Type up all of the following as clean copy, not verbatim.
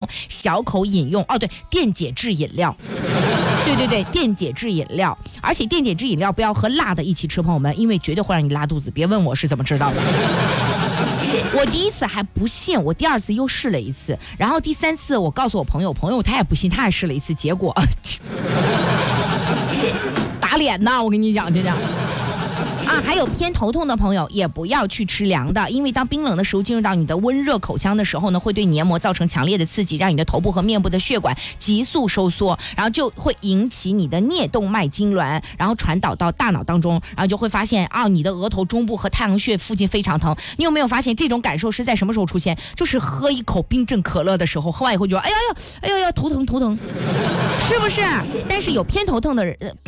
小口饮用对，电解质饮料，对，电解质饮料，而且电解质饮料不要和辣的一起吃，朋友们，因为绝对会让你拉肚子。别问我是怎么知道的。我第一次还不信，我第二次又试了一次，然后第三次我告诉我朋友他也不信，他也试了一次，结果打脸呐！我跟你讲，还有偏头痛的朋友也不要去吃凉的，因为当冰冷的食物进入到你的温热口腔的时候呢，会对黏膜造成强烈的刺激，让你的头部和面部的血管急速收缩，然后就会引起你的颞动脉痉挛，然后传导到大脑当中，然后就会发现你的额头中部和太阳穴附近非常疼。你有没有发现这种感受是在什么时候出现？就是喝一口冰镇可乐的时候，喝完以后就哎呀头疼，是不是？但是有偏头痛的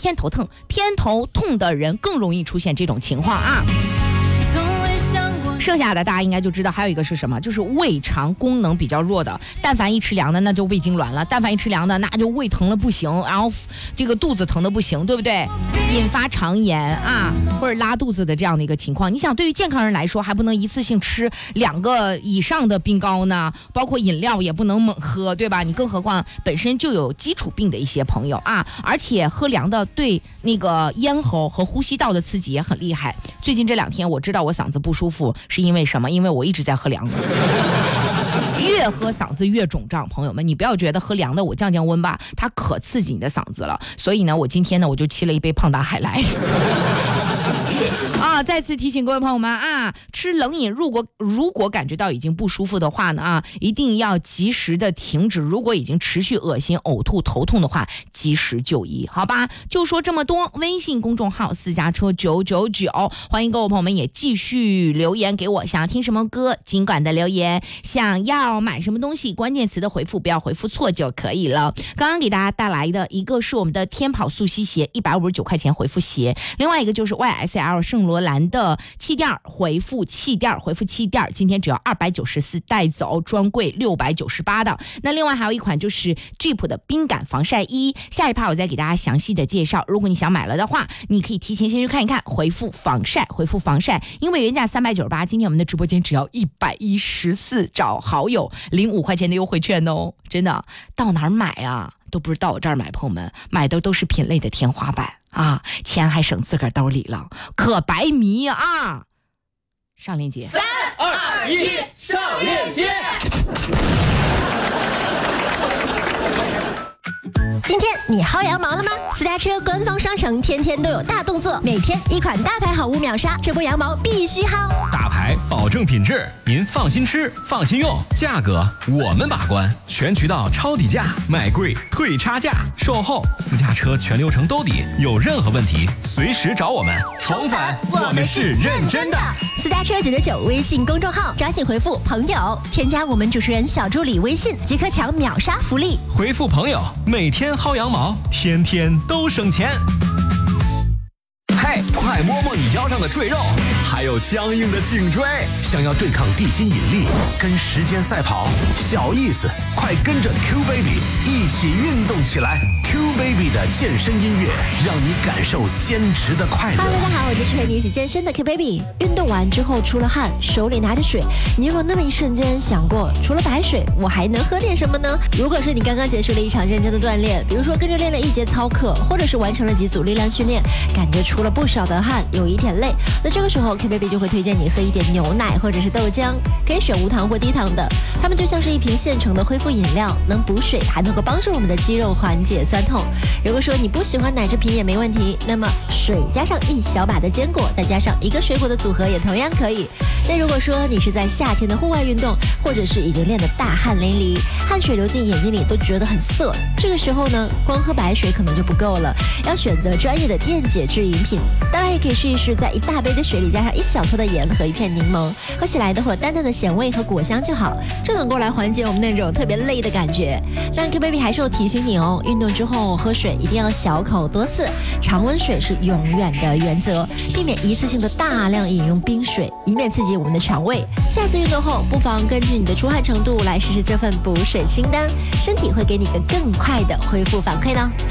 人更容易出现这种情况啊。剩下的大家应该就知道，还有一个是什么，就是胃肠功能比较弱的，但凡一吃凉的那就胃痉挛了，但凡一吃凉的那就胃疼了不行，然后这个肚子疼的不行，对不对？引发肠炎或者拉肚子的这样的一个情况。你想，对于健康人来说，还不能一次性吃2个以上的冰糕呢，包括饮料也不能猛喝，对吧？你更何况本身就有基础病的一些朋友而且喝凉的对那个咽喉和呼吸道的刺激也很厉害。最近这2天我知道我嗓子不舒服是因为什么？因为我一直在喝凉的，越喝嗓子越肿胀。朋友们，你不要觉得喝凉的我降温吧，它可刺激你的嗓子了。所以呢，我今天呢我就沏了一杯胖达海来。再次提醒各位朋友们吃冷饮如果感觉到已经不舒服的话呢一定要及时的停止。如果已经持续恶心、呕吐、头痛的话，及时就医，好吧？就说这么多。微信公众号私家车999，欢迎各位朋友们也继续留言给我，想要听什么歌尽管的留言，想要买什么东西关键词的回复不要回复错就可以了。刚刚给大家带来的一个是我们的天跑速吸鞋，159块钱回复鞋，另外一个就是 YSL 圣罗兰的气垫，回复气垫，今天只要294带走，专柜698的。那另外还有一款就是 Jeep 的冰感防晒衣，下一趴我再给大家详细的介绍。如果你想买了的话，你可以提前先去看一看，回复防晒，因为原价398，今天我们的直播间只要114，找好友领5块钱的优惠券哦。真的，到哪儿买都不是到我这儿买，朋友们，买的都是品类的天花板钱还省自个儿兜里了，可白迷上链接，3、 2、1，上链接。 今天你薅羊毛了吗？私家车官方商城天天都有大动作，每天一款大牌好物秒杀，这波羊毛必须薅。 大牌保证品质，您放心吃，放心用，价格我们把关，全渠道抄底价，卖贵退差价，售后私家车全流程兜底，有任何问题随时找我们。重返，我们是认真的。 私家车999微信公众号，抓紧回复朋友，添加我们主持人小助理微信，即可抢秒杀福利。 回复朋友，每天薅羊毛，天天都省钱。 嘿，快摸摸你腰上的赘肉，还有僵硬的颈椎，想要对抗地心引力，跟时间赛跑，小意思，快跟着 Q Baby 一起运动起来。Q Baby 的健身音乐，让你感受坚持的快乐。 Hello， 大家好，我就是陪你一起健身的 Q Baby。运动完之后出了汗，手里拿着水，你有没有那么一瞬间想过，除了白水，我还能喝点什么呢？如果是你刚刚结束了一场认真的锻炼，比如说跟着练了1节操课，或者是完成了几组力量训练，感觉出了不少的汗，有一点累，那这个时候 Q Baby 就会推荐你喝一点牛奶或者是豆浆，可以选无糖或低糖的，它们就像是一瓶现成的恢复饮料，能补水，还能够帮助我们的肌肉缓解酸痛。如果说你不喜欢奶制品也没问题，那么水加上1小把的坚果，再加上1个水果的组合也同样可以。那如果说你是在夏天的户外运动，或者是已经练得大汗淋漓，汗水流进眼睛里都觉得很涩，这个时候呢，光喝白水可能就不够了，要选择专业的电解质饮品。当然也可以试一试，在1大杯的水里加上1小撮的盐和1片柠檬，喝起来的会淡淡的咸味和果香就好，这能够来缓解我们那种特别累的感觉。但 Q Baby 还是要提醒你哦，运动之后喝水一定要小口多次，常温水是永远的原则，避免一次性的大量饮用冰水，以免刺激我们的肠胃。下次运动后，不妨根据你的出汗程度来试试这份补水清单，身体会给你一个更快的恢复反馈呢。